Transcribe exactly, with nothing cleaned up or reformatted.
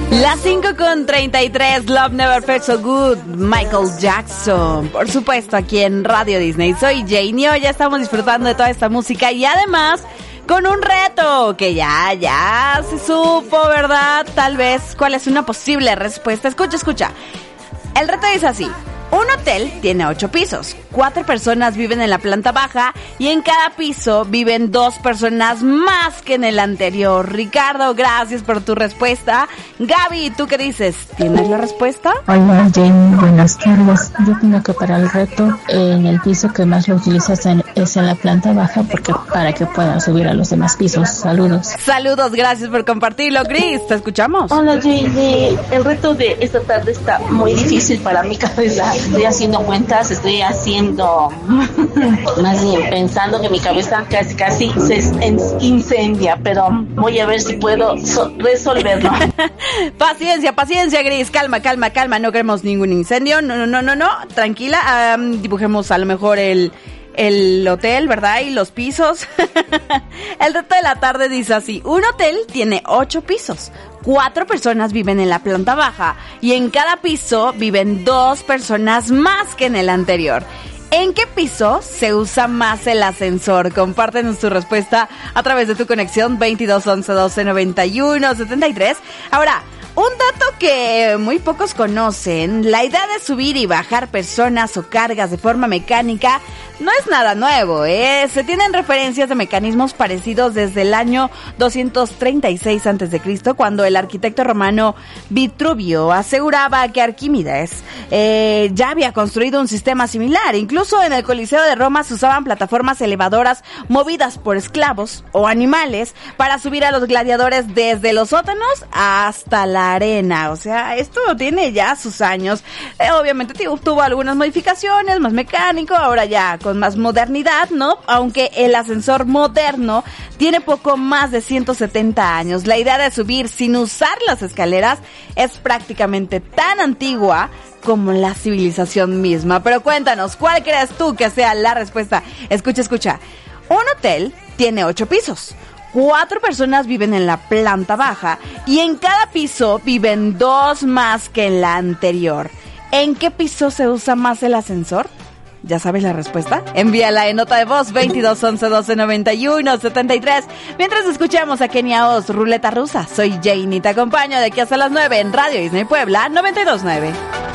Las cinco con treinta y tres, Love Never Felt So Good, Michael Jackson. Por supuesto, aquí en Radio Disney. Soy Janie, hoy ya estamos disfrutando de toda esta música y además con un reto que ya, ya se supo, ¿verdad? Tal vez cuál es una posible respuesta. Escucha, escucha. El reto dice así. Un hotel tiene ocho pisos, cuatro personas viven en la planta baja y en cada piso viven dos personas más que en el anterior. Ricardo, gracias por tu respuesta. Gaby, ¿tú qué dices? ¿Tienes la respuesta? Hola Jane, buenas tardes. Yo tengo que para el reto, en el piso que más lo utilizas en, es en la planta baja porque para que puedan subir a los demás pisos. Saludos. Saludos, gracias por compartirlo. Gris, ¿te escuchamos? Hola Jane, el reto de esta tarde está muy difícil para mi cabeza. Estoy haciendo cuentas, estoy haciendo, más bien pensando que mi cabeza casi casi se incendia, pero voy a ver si puedo so- resolverlo. Paciencia, paciencia, Gris, calma, calma, calma, no queremos ningún incendio, no, no, no, no, no, tranquila, um, dibujemos a lo mejor el... el hotel, ¿verdad? Y los pisos. El reto de la tarde dice así. Un hotel tiene ocho pisos. Cuatro personas viven en la planta baja y en cada piso viven dos personas más que en el anterior. ¿En qué piso se usa más el ascensor? Compártenos tu respuesta a través de tu conexión veintidós once doce noventa y uno setenta y tres. Ahora, un dato que muy pocos conocen, la idea de subir y bajar personas o cargas de forma mecánica no es nada nuevo, ¿eh? Se tienen referencias de mecanismos parecidos desde el año doscientos treinta y seis antes de Cristo, cuando el arquitecto romano Vitruvio aseguraba que Arquímedes eh, ya había construido un sistema similar. Incluso en el Coliseo de Roma se usaban plataformas elevadoras movidas por esclavos o animales para subir a los gladiadores desde los sótanos hasta la arena. O sea, esto tiene ya sus años. Eh, obviamente tuvo, tuvo algunas modificaciones, más mecánico, ahora ya con más modernidad, ¿no? Aunque el ascensor moderno tiene poco más de ciento setenta años. La idea de subir sin usar las escaleras es prácticamente tan antigua como la civilización misma. Pero cuéntanos, ¿cuál crees tú que sea la respuesta? Escucha, escucha. Un hotel tiene ocho pisos. Cuatro personas viven en la planta baja y en cada piso viven dos más que en la anterior. ¿En qué piso se usa más el ascensor? ¿Ya sabes la respuesta? Envíala en nota de voz veintidós once doce noventa y uno setenta y tres. Mientras escuchamos a Kenia Oz, Ruleta Rusa. Soy Janie y te acompaño de aquí hasta las nueve en Radio Disney Puebla noventa y dos nueve.